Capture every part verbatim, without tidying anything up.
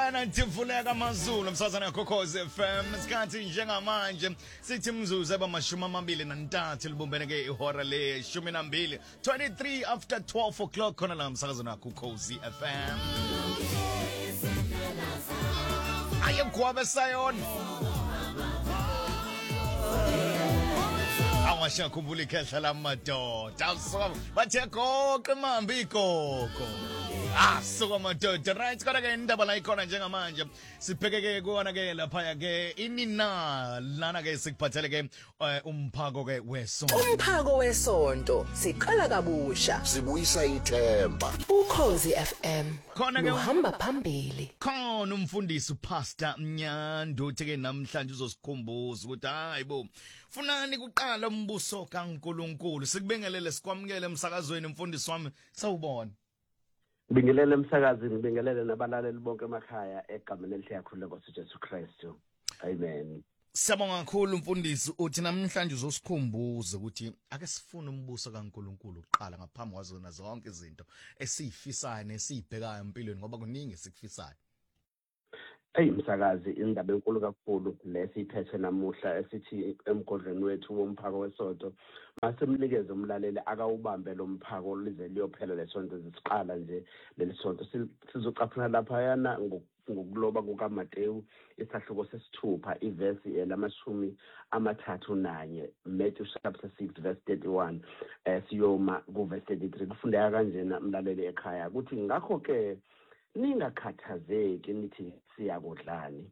Bafana Tivuleka Mazulu msazana Kokozi F M isikhathi njengamanje sithi mzuzu abamashumi amabili nantathu libumbene ke ihora le shumi nambili twenty-three after twelve o'clock khona la msazana Kokozi F M ayekwabe sayon awasha khumbula ikhehla lamadoda awusoma bathe goqe mambi gogo ah suka madoda right kodwa ke indaba la ikhona njengamanje sibhekeke kuona ke lapha ke inina lana ke sikuphathele ke umphako ke wesonto umphako wesonto siqala kabusha sibuyisa ithemba Ukhozi F M khona ke uhamba phambili khona umfundisi upastor Mnyando uthi ke namhlanje uzosikhumbuza ukuthi hayibo funani kuqala umbuso kaNkuluNkulu sikubingelele sikwamukele emsakazweni umfundisi wami sawubona Bingelele emsakazi ngibingelele nabalaleli bonke emakhaya egameni elihle kakhulu ngoJesu Kristu. Amen. Siyabonga kakhulu umfundisi uthi namhlanje uzosikhumbuza ukuthi ake sifune umbuso kaNkuluNkulu uqala ngaphambi kwazona zonke izinto esiyifisayo nesibhekayo empilweni ngoba kuningi sikufisayo. Hey msakazi indaba enkulu kakhulu lesiphethe namuhla esithi emgodleni wethu womphako wesonto masemnikeze umlaleli akawubambe lo mphako lize liyophela lesonto zisiqala nje lelisonto sizocaphuna lapha yana ngokuloba kukaMateyu isahluko sesithupha ivesi elamashumi amathathu nanye Matthew chapter six verse thirty-one eh siyoma ku verse thirty-three kufundeka kanjena umlaleli ekhaya ukuthi ngakho ke ningakhathazeki nithi siyakudlani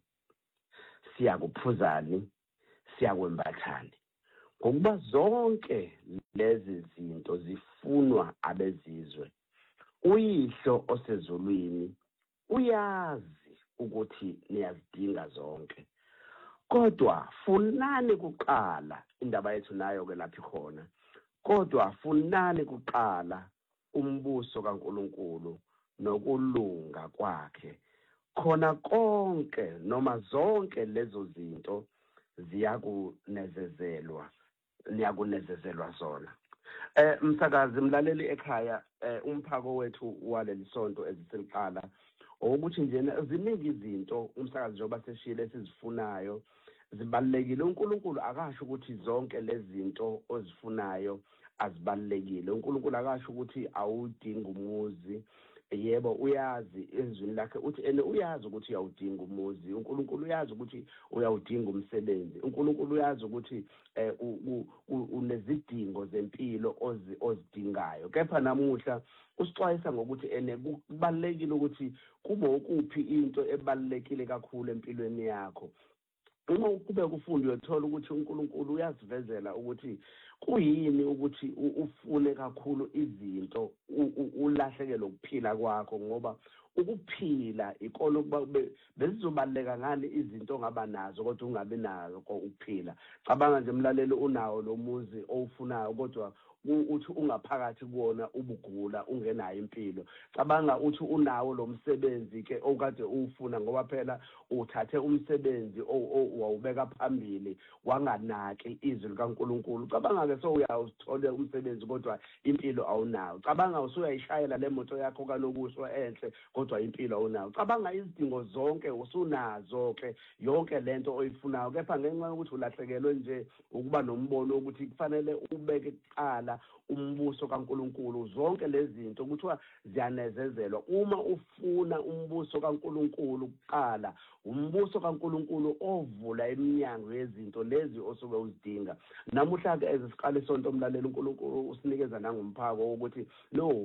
siyakuphuzani siyakwembathani ngokuba zonke lezi zinto zifunwa abezizwe uyihlo osezulwini uyazi ukuthi niyazidinga zonke kodwa funani kuqala indaba yethu nayo ke lapha khona kodwa funani kuqala umbuso kaNkuluNkulu nokulunga kwakhe khona konke noma zonke lezo zinto ziyakunezezelwa niyakunezezelwa zona eh msakazi mlaleli ekhaya eh umphako wethu waleli sonto eziseliqala ukuthi nje ziningi izinto umsakazi njengoba seshile esizifunayo zibalekile uNkulunkulu akasho ukuthi zonke lezi zinto ozifunayo azibalekile uNkulunkulu akasho ukuthi awudinga umuzi yebo uyazi ezwini lakhe uthi ene uyazi ukuthi uyawudinga umuzi uNkulunkulu uyazi ukuthi uyawudinga umsebenzi uNkulunkulu uyazi ukuthi unezidingo zempilo ozidingayo kepha namuhla usixwayisa ngokuthi ene kubalekile ukuthi kube ukuphi into ebalekile kakhulu empilweni yakho uma ukube kufundi uyothola ukuthi uNkulunkulu uyasivezela ukuthi kuyini ukuthi ufune kakhulu izinto ulahlekelwe ukuphila kwakho ngoba ukuphila ikona ukuba bezizobaleka ngani izinto ongaba nazo kodwa ungabe nazo ukuphila cabanga nje umlaleli unawo lo muzi owufunayo kodwa uthi ungaphakathi kuona ubugula ungenayo impilo cabanga uthi unawo lo msebenzi ke okade ufuna ngoba phela uthathe umsebenzi owawubeka phambili wanganaki izwi likaNkuluNkulu cabanga ke so uyawuthola umsebenzi kodwa impilo awunayo cabanga usuyayishayela le moto yakho kalokusho enhle kodwa impilo awunayo cabanga izidingo zonke usunazo ke yonke lento oyifunayo kepha ngenxa yokuthi ulahlekelwe nje ukuba nombono ukuthi kufanele ubeke iqala umbuso kaNkuluNkulu zonke lezi zinto kuthiwa ziyanezezelwa uma ufuna umbuso kaNkuluNkulu kuqala umbuso kaNkuluNkulu ovula eminyango yezinto lezi osuke uzidinga namuhla ke ezisiqala isonto umlaleli uNkulunkulu usinikeza nangomphako ukuthi no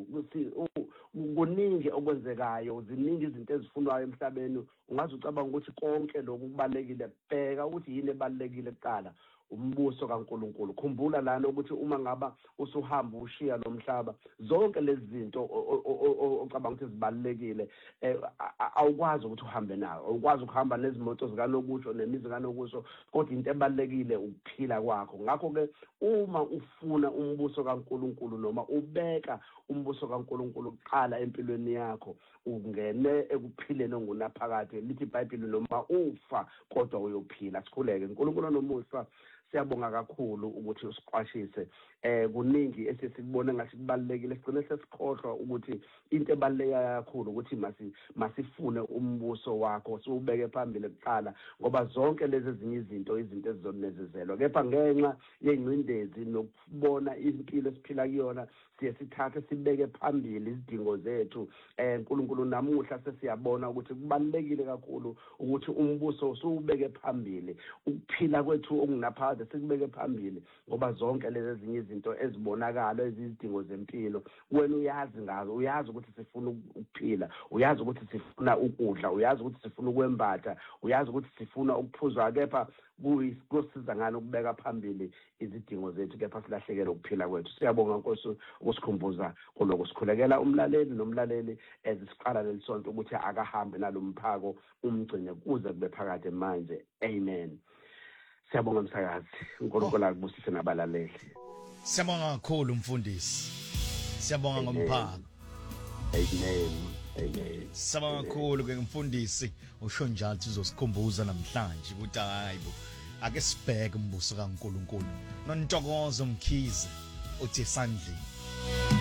kuningi okwenzekayo ziningi izinto ezifunwayo emhlabeni ungaze ucabanga ukuthi konke lokhu kubalekile bheka ukuthi yini ebalekile kuqala umbuso kaNkuluNkulu khumbula lana ukuthi uma ngaba usuhamba ushiya lo mhlaba zonke lezi zinto ocabanga ukuthi zibalekile awukwazi ukuthi uhambe nawo awukwazi ukuhamba nezimoto zikanokusho nemizi kanokusho kodwa into ebalekile ukuphila kwakho ngakho ke uma ufuna umbuso kaNkuluNkulu noma ubeka umbuso kaNkuluNkulu uqala empilweni yakho ungene ekuphileni ongunaphakade lithi iBhayibheli noma ufa kodwa uyophila sikhuleke uNkulunkulu nomusa siyabonga kakhulu ukuthi usiqwashise eh kuningi esesikubona ngathi kubalekile sigcine sesikhohlwa ukuthi into ebaleka kakhulu ukuthi masi masifune umbuso wakho siubeke phambili kuqala ngoba zonke lezi ezinye izinto izinto ezizonezezelwa kepha ngenxa yengcindezi nokubona impilo esiphila kuyona siye sithathe sibeke phambili izidingo zethu eh uNkulunkulu namuhla sesiyabona ukuthi kubalekile kakhulu ukuthi umbuso usuubeke phambili ukuphila kwethu okungaphakathi sikubeke phambili ngoba zonke lezi ezinye izinto ezibonakala ezizidingo zempilo wena uyazi ngazo uyazi ukuthi sifuna ukuphila uyazi ukuthi sifuna ukudla uyazi ukuthi sifuna ukwembatha uyazi ukuthi sifuna ukuphuza kepha kuyisiza ngani ukubeka phambili izidingo zethu kepha silahlekele ukuphila kwethu siyabonga Nkosi ukusikhumbuza kuloko sikhulekela umlaleli nomlaleli ezisiqala lelisonto ukuthi akahambe nalomphako umgcine kuze kube phakade manje amen siyabonga msakazi uNkulunkulu akubusise nabalaleli siyabonga kakhulu mfundisi siyabonga ngomphako amen amen siyabonga kakhulu ke mfundisi usho njalo uzosikhumbuza namhlanje ukuthi hayibo ake sibheke umbuso kaNkulunkulu nontokozo Mkhize uthi sandleni